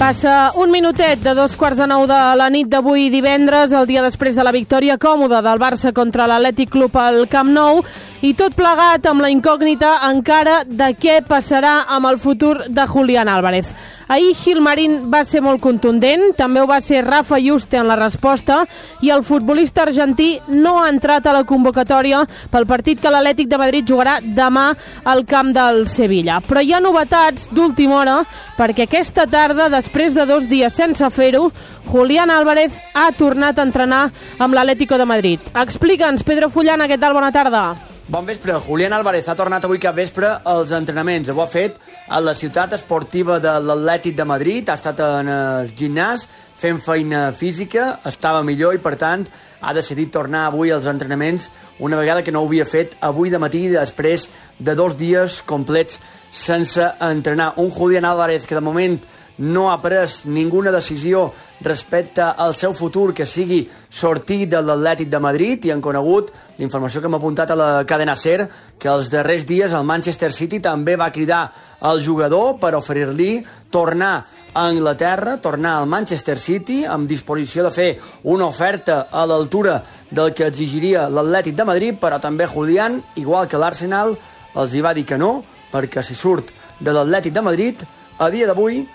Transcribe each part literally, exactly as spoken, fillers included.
Passa un minutet de dos quarts de nou de la nit d'avui divendres, el dia després de la victòria còmoda del Barça contra l'Atlètic Club al Camp Nou, i tot plegat amb la incògnita encara de què passarà amb el futur de Julián Álvarez. Ahir Gilmarín va ser molt contundent, també ho va ser Rafa Yuste en la resposta, i el futbolista argentí no ha entrat a la convocatòria pel partit que l'Atlètic de Madrid jugarà demà al camp del Sevilla. Però hi ha novetats d'última hora, perquè aquesta tarda, després de dos dies sense fer-ho, Julián Álvarez ha tornat a entrenar amb l'Atlético de Madrid. Explica'ns, Pedro Fullana, què tal? Bona tarda. Bon vespre. Julián Álvarez ha tornat avui cap vespre als entrenaments. Ho ha fet a la ciutat esportiva de l'Atlètic de Madrid. Ha estat en el gimnàs fent feina física, estava millor i, per tant, ha decidit tornar avui als entrenaments una vegada que no ho havia fet avui de matí després de dos dies complets sense entrenar. Un Julián Álvarez que de moment no ha pres ninguna decisió respecte al seu futur, que sigui sortir de l'Atlètic de Madrid, i han conegut l'informació que hem apuntat a la cadena SER, que els darrers dies el Manchester City també va cridar al jugador per oferir-li tornar a Anglaterra, tornar al Manchester City, amb disposició de fer una oferta a l'altura del que exigiria l'Atlètic de Madrid, però també Julián, igual que l'Arsenal, els hi va dir que no, perquè si surt de l'Atlètic de Madrid, a dia d'avui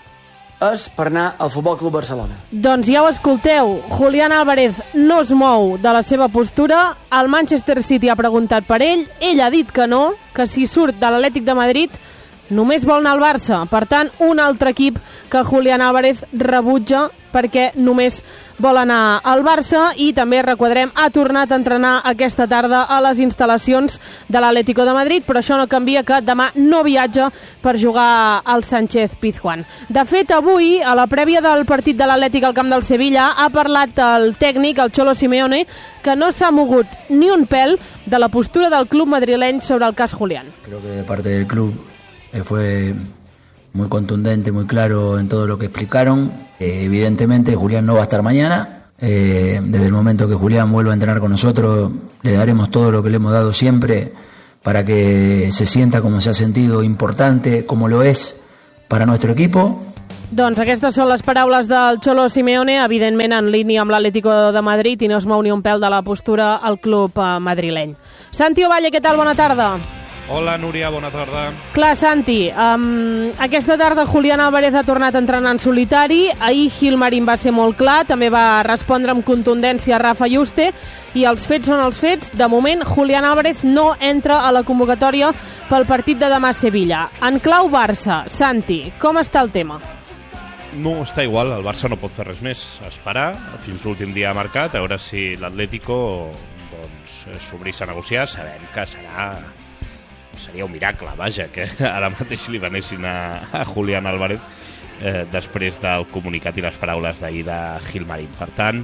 és per anar al Futbol Club Barcelona. Doncs ja ho escolteu, Julián Álvarez no es mou de la seva postura, el Manchester City ha preguntat per ell, ell ha dit que no, que si surt de l'Atlètic de Madrid només vol anar al Barça. Per tant, un altre equip que Julián Álvarez rebutja perquè només vol anar al Barça, i també requadrem, ha tornat a entrenar aquesta tarda a les instal·lacions de l'Atlético de Madrid, però això no canvia que demà no viatja per jugar al Sánchez Pizjuán. De fet, avui, a la prèvia del partit de l'Atlètic al camp del Sevilla, ha parlat el tècnic, el Cholo Simeone, que no s'ha mogut ni un pèl de la postura del club madrileny sobre el cas Julián. Creo que de parte del club eh, fue muy contundente, muy claro en todo lo que explicaron. Eh, evidentemente Julián no va a estar mañana. Eh, desde el momento que Julián vuelva a entrenar con nosotros, le daremos todo lo que le hemos dado siempre para que se sienta como se ha sentido, importante, como lo es para nuestro equipo. Doncs aquestes són les paraules del Cholo Simeone, evidentment en línia amb l'Atlético de Madrid, i no es mou ni un pèl de la postura al club madrileny. Santi Ovalle, què tal? Bona tarda. Hola, Núria, bona tarda. Clar, Santi, um, aquesta tarda Julián Álvarez ha tornat a entrenar en solitari. Ahir Gilmarín va ser molt clar, també va respondre amb contundència a Rafa Yuste, i els fets són els fets. De moment, Julián Álvarez no entra a la convocatòria pel partit de demà a Sevilla. En clau Barça, Santi, com està el tema? No, està igual, el Barça no pot fer res més. Esperar fins l'últim dia marcat, a veure si l'Atlético doncs, s'obrís a negociar. Sabem que serà... seria un miracle, vaja, que ara mateix li venessin a, a Julián Álvarez eh, després del comunicat i les paraules d'ahir de Gilmarín. Per tant,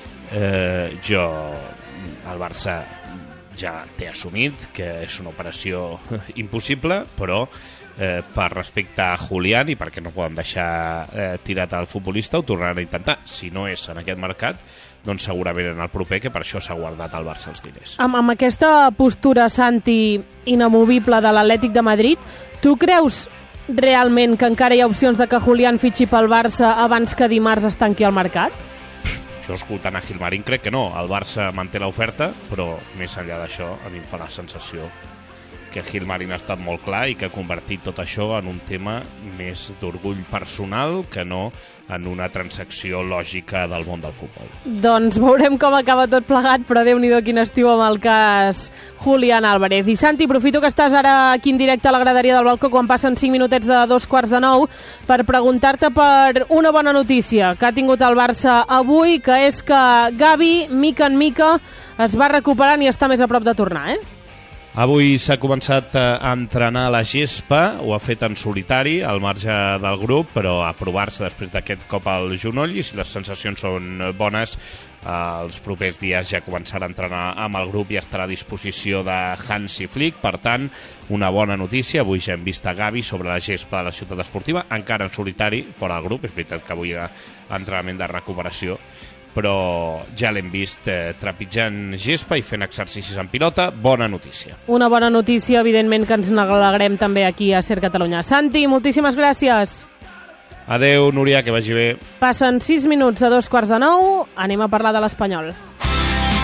eh, jo, el Barça ja té assumit que és una operació impossible, però eh, per respecte a Julián i perquè no poden deixar eh, tirat al futbolista, ho tornaran a intentar. Si no és en aquest mercat, doncs segurament en el proper, que per això s'ha guardat al Barça els diners. Amb, amb aquesta postura, Santi, inamovible de l'Atlètic de Madrid, tu creus realment que encara hi ha opcions de que Julián fitxi pel Barça abans que dimarts es tanqui el mercat? Jo, escoltant a Gilmarín, crec que no. El Barça manté l'oferta, però més enllà d'això, a mi em fa la sensació que Gilmarín ha estat molt clar i que ha convertit tot això en un tema més d'orgull personal que no en una transacció lògica del món del futbol. Doncs veurem com acaba tot plegat, però Déu-n'hi-do quin estiu amb el cas Julián Álvarez. I Santi, aprofito que estàs ara aquí en directe a la graderia del balcó quan passen cinc minutets de dos quarts de nou per preguntar-te per una bona notícia que ha tingut el Barça avui, que és que Gavi, mica en mica, es va recuperant i està més a prop de tornar, eh? Avui s'ha començat a entrenar a la gespa, ho ha fet en solitari, al marge del grup, però a provar-se després d'aquest cop al genoll, i si les sensacions són bones, els propers dies ja començarà a entrenar amb el grup i estarà a disposició de Hansi Flick. Per tant, una bona notícia. Avui ja hem vist a Gavi sobre la gespa de la ciutat esportiva, encara en solitari, fora del grup. És veritat que avui era entrenament de recuperació, però ja l'hem vist eh, trepitjant gespa i fent exercicis en pilota. Bona notícia. Una bona notícia, evidentment, que ens n'alegrem també aquí a SER Catalunya. Santi, moltíssimes gràcies. Adeu, Núria, que vagi bé. Passen sis minuts de dos quarts de nou, anem a parlar de l'Espanyol.